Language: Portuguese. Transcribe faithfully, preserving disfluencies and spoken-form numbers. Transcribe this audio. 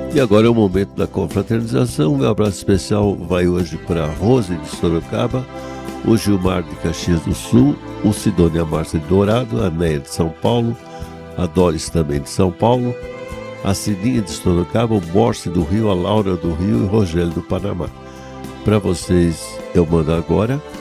E agora é o momento da confraternização. Meu abraço especial vai hoje para a Rose de Sorocaba, o Gilmar de Caxias do Sul, o Sidônia Márcia de Dourado, a Néia de São Paulo, a Doris também de São Paulo, a Cidinha de Sorocaba, o Borse do Rio, a Laura do Rio e o Rogério do Panamá. Para vocês eu mando agora